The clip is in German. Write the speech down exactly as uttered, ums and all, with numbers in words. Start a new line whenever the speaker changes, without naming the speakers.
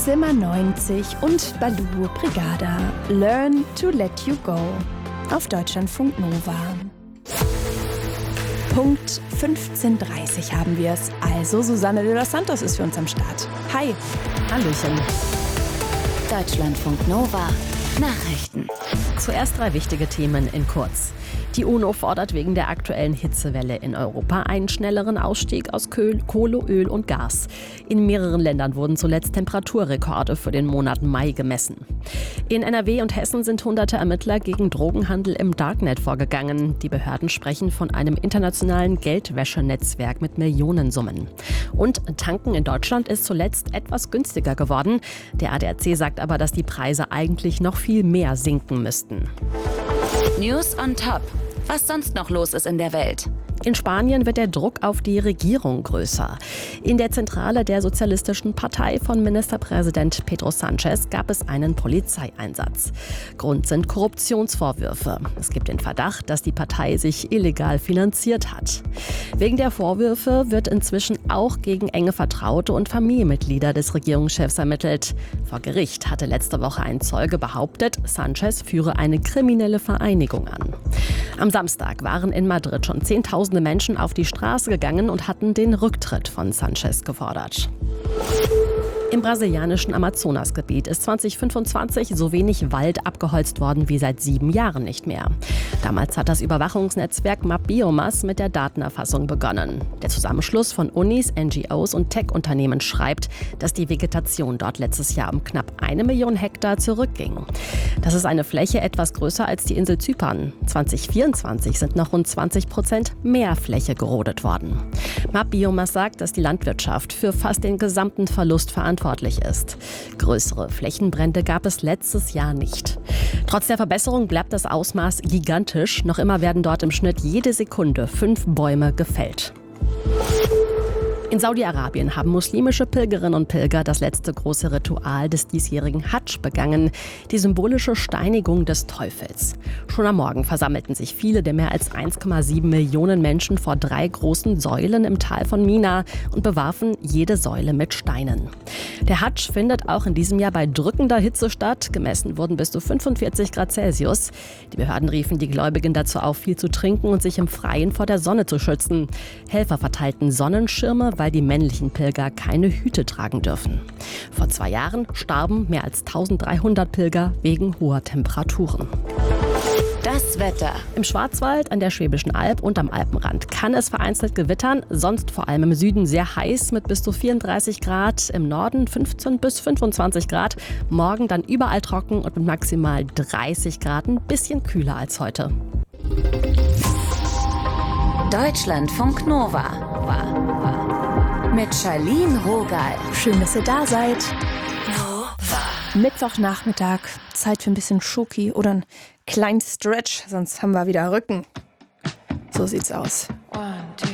Zimmer neunzig und Baloo Brigada. Learn to let you go. Auf Deutschlandfunk Nova. Punkt fünfzehn Uhr dreißig haben wir es. Also Susanne de los Santos ist für uns am Start. Hi.
Hallöchen.
Deutschlandfunk Nova. Nachrichten.
Zuerst drei wichtige Themen in kurz. Die UNO fordert wegen der aktuellen Hitzewelle in Europa einen schnelleren Ausstieg aus Kohle, Öl und Gas. In mehreren Ländern wurden zuletzt Temperaturrekorde für den Monat Mai gemessen. In N R W und Hessen sind hunderte Ermittler gegen Drogenhandel im Darknet vorgegangen. Die Behörden sprechen von einem internationalen Geldwäschenetzwerk mit Millionensummen. Und Tanken in Deutschland ist zuletzt etwas günstiger geworden. Der A D A C sagt aber, dass die Preise eigentlich noch viel mehr sinken müssten.
News on Top. Was sonst noch los ist in der Welt.
In Spanien wird der Druck auf die Regierung größer. In der Zentrale der Sozialistischen Partei von Ministerpräsident Pedro Sánchez gab es einen Polizeieinsatz. Grund sind Korruptionsvorwürfe. Es gibt den Verdacht, dass die Partei sich illegal finanziert hat. Wegen der Vorwürfe wird inzwischen auch gegen enge Vertraute und Familienmitglieder des Regierungschefs ermittelt. Vor Gericht hatte letzte Woche ein Zeuge behauptet, Sánchez führe eine kriminelle Vereinigung an. Am Samstag waren in Madrid schon Zehntausende Menschen auf die Straße gegangen und hatten den Rücktritt von Sánchez gefordert. Im brasilianischen Amazonasgebiet ist zwanzig fünfundzwanzig so wenig Wald abgeholzt worden wie seit sieben Jahren nicht mehr. Damals hat das Überwachungsnetzwerk MapBiomas mit der Datenerfassung begonnen. Der Zusammenschluss von Unis, N G Os und Tech-Unternehmen schreibt, dass die Vegetation dort letztes Jahr um knapp eine Million Hektar zurückging. Das ist eine Fläche etwas größer als die Insel Zypern. zwanzig vierundzwanzig sind noch rund zwanzig Prozent mehr Fläche gerodet worden. MapBiomas sagt, dass die Landwirtschaft für fast den gesamten Verlust verantwortlich ist. Größere Flächenbrände gab es letztes Jahr nicht. Trotz der Verbesserung bleibt das Ausmaß gigantisch. Noch immer werden dort im Schnitt jede Sekunde fünf Bäume gefällt. In Saudi-Arabien haben muslimische Pilgerinnen und Pilger das letzte große Ritual des diesjährigen Hadsch begangen, die symbolische Steinigung des Teufels. Schon am Morgen versammelten sich viele der mehr als eins Komma sieben Millionen Menschen vor drei großen Säulen im Tal von Mina und bewarfen jede Säule mit Steinen. Der Hadsch findet auch in diesem Jahr bei drückender Hitze statt. Gemessen wurden bis zu fünfundvierzig Grad Celsius. Die Behörden riefen die Gläubigen dazu auf, viel zu trinken und sich im Freien vor der Sonne zu schützen. Helfer verteilten Sonnenschirme, weil die männlichen Pilger keine Hüte tragen dürfen. Vor zwei Jahren starben mehr als eintausenddreihundert Pilger wegen hoher Temperaturen.
Das Wetter.
Im Schwarzwald, an der Schwäbischen Alb und am Alpenrand kann es vereinzelt gewittern, sonst vor allem im Süden sehr heiß mit bis zu vierunddreißig Grad, im Norden fünfzehn bis fünfundzwanzig Grad, morgen dann überall trocken und mit maximal dreißig Grad, ein bisschen kühler als heute.
Deutschlandfunk Nova. Mit Charlene Rogal.
Schön, dass ihr da seid. Mittwochnachmittag, Zeit für ein bisschen Schoki oder einen kleinen Stretch, sonst haben wir wieder Rücken. So sieht's aus. One, two.